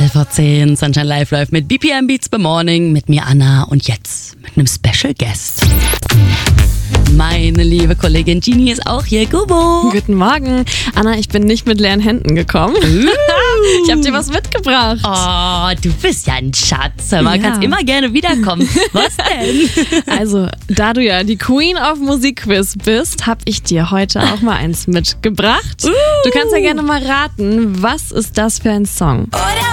8:15, Sunshine Live läuft mit BPM Beats by Morning, mit mir Anna und jetzt mit einem Special Guest. Meine liebe Kollegin Genie ist auch hier. Gubo. Guten Morgen. Anna, ich bin nicht mit leeren Händen gekommen. Ich habe dir was mitgebracht. Oh, du bist ja ein Schatz. Man kannst immer gerne wiederkommen. Was denn? Also, da du ja die Queen of Musikquiz bist, habe ich dir heute auch mal eins mitgebracht. Du kannst ja gerne mal raten, was ist das für ein Song?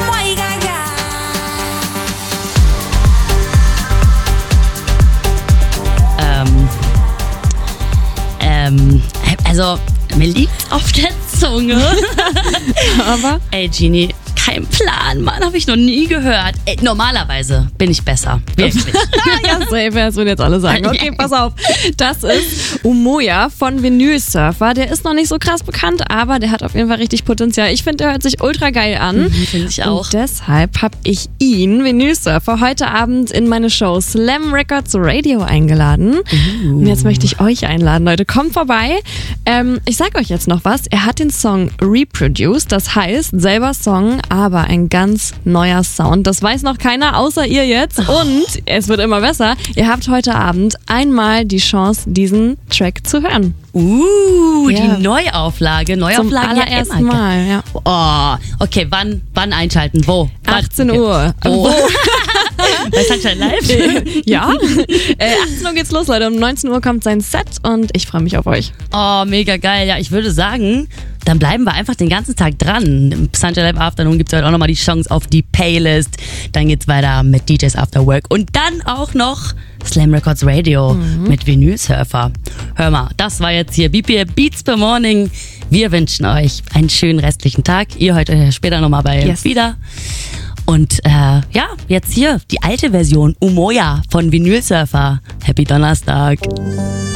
Also, mir liegt's auf der Zunge. Aber? Ey, Genie, kein Plan, Mann, habe ich noch nie gehört. Ey, normalerweise bin ich besser. Wirklich. Ja, safe, das würden jetzt alle sagen. Okay, pass auf. Das ist Umoja von Vinyl Surfer. Der ist noch nicht so krass bekannt, aber der hat auf jeden Fall richtig Potenzial. Ich finde, der hört sich ultra geil an. Finde ich auch. Und deshalb habe ich ihn, Vinyl Surfer, heute Abend in meine Show Slam Records Radio eingeladen. Und jetzt möchte ich euch einladen, Leute. Kommt vorbei. Ich sag euch jetzt noch was. Er hat den Song reproduced, das heißt, selber Song, aber ein ganz neuer Sound. Das weiß noch keiner, außer ihr jetzt. Und es wird immer besser. Ihr habt heute Abend einmal die Chance, diesen Track zu hören. Die Neuauflage. Zum allerersten Mal, ja. Oh, okay, wann einschalten? Wo? 18 Uhr. Wo? Bei Sunshine Live? Ja. 18 Uhr geht's los, Leute. Um 19 Uhr kommt sein Set und ich freue mich auf euch. Oh, mega geil. Ja, ich würde sagen, dann bleiben wir einfach den ganzen Tag dran. Im Sunshine Live Afternoon gibt es heute auch nochmal die Chance auf die Playlist. Dann geht's weiter mit DJs After Work und dann auch noch Slam Records Radio mit Vinyl Surfer. Hör mal, das war jetzt hier BPM Beats by Morning. Wir wünschen euch einen schönen restlichen Tag. Ihr hört euch später nochmal bei uns wieder. Und jetzt hier die alte Version Umoja von Vinyl Surfer. Happy Donnerstag.